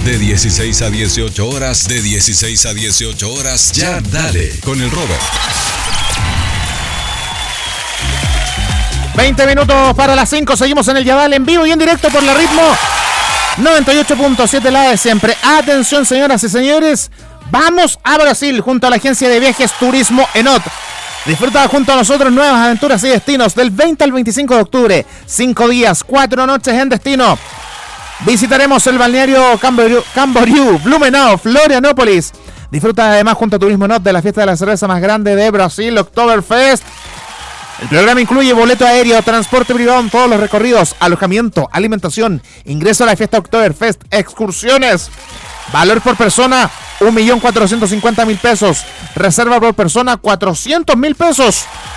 De 16 a 18 horas, de 16 a 18 horas, ya dale con el Robert. 20 minutos para las 5, seguimos en el Yadal en vivo y en directo por la Ritmo 98.7, la de siempre. Atención, señoras y señores, vamos a Brasil junto a la agencia de viajes Turismo Enot. Disfruta junto a nosotros nuevas aventuras y destinos del 20 al 25 de octubre. 5 días, 4 noches en destino. Visitaremos el balneario Camboriú, Blumenau, Florianópolis. Disfruta además junto a Turismo Enot de la fiesta de la cerveza más grande de Brasil, Oktoberfest. El programa incluye boleto aéreo, transporte privado en todos los recorridos, alojamiento, alimentación, ingreso a la fiesta Oktoberfest, excursiones. Valor por persona, 1.450.000 pesos. Reserva por persona, 400.000 pesos.